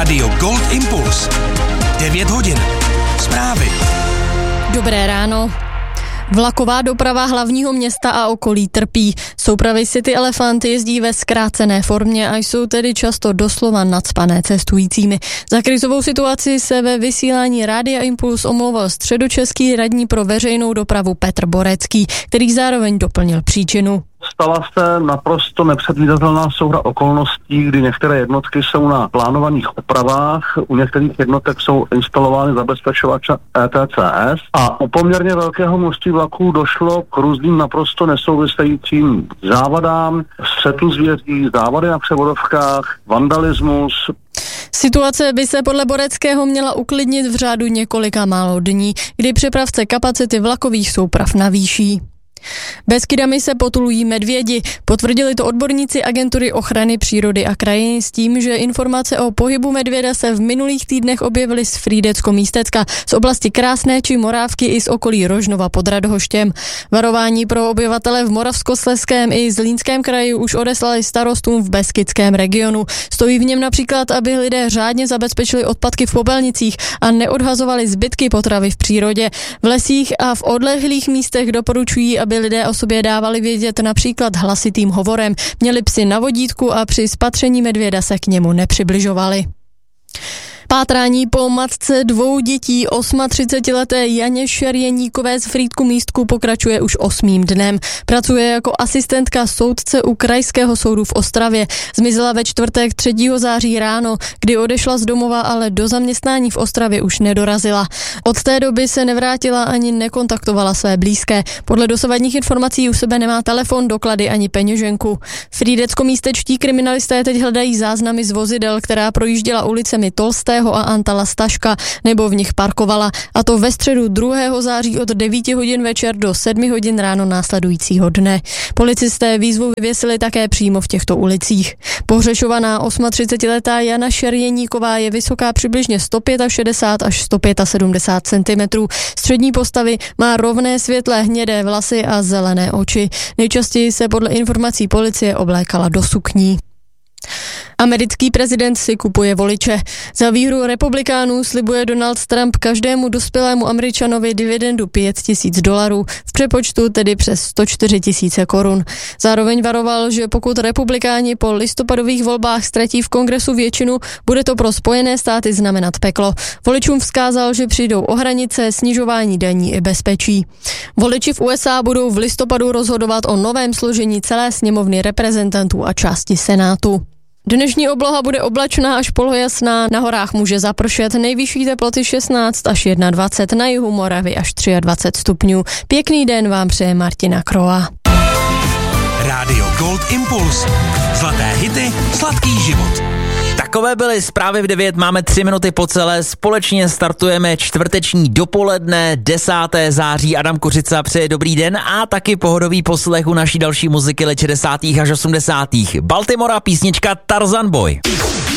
Rádio Gold Impuls. 9 hodin. Zprávy. Dobré ráno. Vlaková doprava hlavního města a okolí trpí. Soupravy City Elephant jezdí ve zkrácené formě a jsou tedy často doslova nacpané cestujícími. Za krizovou situaci se ve vysílání Rádia Impuls omlouval středočeský radní pro veřejnou dopravu Petr Borecký, který zároveň doplnil příčinu. Stala se naprosto nepředvídatelná souhra okolností, kdy některé jednotky jsou na plánovaných opravách, u některých jednotek jsou instalovány zabezpečovače ETCS a u poměrně velkého množství vlaků došlo k různým naprosto nesouvisejícím závadám, střetu zvěří, závady na převodovkách, vandalismus. Situace by se podle Boreckého měla uklidnit v řádu několika málo dní, kdy přepravce kapacity vlakových souprav navýší. Beskydami se potulují medvědi. Potvrdili to odborníci Agentury ochrany přírody a krajiny s tím, že informace o pohybu medvěda se v minulých týdnech objevily z Frýdecko-Místecka, z oblasti Krásné či Morávky i z okolí Rožnova pod Radhoštěm. Varování pro obyvatele v Moravskoslezském i Zlínském kraji už odeslali starostům v Beskydském regionu. Stojí v něm například, aby lidé řádně zabezpečili odpadky v popelnicích a neodhazovali zbytky potravy v přírodě. V lesích a v odlehlých místech doporučují, aby lidé o sobě dávali vědět například hlasitým hovorem, měli psy na vodítku a při spatření medvěda se k němu nepřibližovali. Pátrání po matce 2 dětí 38leté Janě Šerjeníkové z Frýdku Místku pokračuje už 8. dnem. Pracuje jako asistentka soudce u Krajského soudu v Ostravě. Zmizela ve čtvrtek 3. září ráno, kdy odešla z domova, ale do zaměstnání v Ostravě už nedorazila. Od té doby se nevrátila ani nekontaktovala své blízké. Podle dosavadních informací u sebe nemá telefon, doklady ani peněženku. Frýdecko-místečtí kriminalisté teď hledají záznamy z vozidel, která projížděla ulicemi Tolstého a Antala Staška nebo v nich parkovala, a to ve středu 2. září od 9 hodin večer do 7 hodin ráno následujícího dne. Policisté výzvu vyvěsili také přímo v těchto ulicích. Pohřešovaná 38letá Jana Šerjeníková je vysoká přibližně 165 až 175 cm. Střední postavy, má rovné světlé hnědé vlasy a zelené oči. Nejčastěji se podle informací policie oblékala do sukní. Americký prezident si kupuje voliče. Za výhru republikánů slibuje Donald Trump každému dospělému Američanovi dividendu $5,000, v přepočtu tedy přes 104 000 korun. Zároveň varoval, že pokud republikáni po listopadových volbách ztratí v kongresu většinu, bude to pro Spojené státy znamenat peklo. Voličům vzkázal, že přijdou o hranice, snižování daní i bezpečí. Voliči v USA budou v listopadu rozhodovat o novém složení celé sněmovny reprezentantů a části Senátu. Dnešní obloha bude oblačná až polohasná, na horách může zapršet, nejvyšší teploty 16 až 21, na jihu Moravy až 23 stupňů. Pěkný den vám přeje Martina Kroa. Rádio Gold Impuls. Zlaté hity, sladký život. Takové byly zprávy v 9, máme 3 minuty po celé, společně startujeme čtvrteční dopoledne, 10. září, Adam Kořica přeje dobrý den a taky pohodový poslech u naší další muziky let 60. až 80. Baltimora, písnička Tarzan Boy.